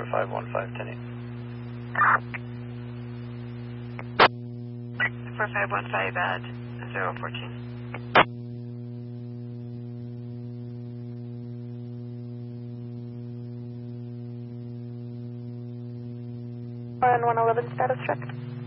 4515, 4515 at 014. And 111 status check.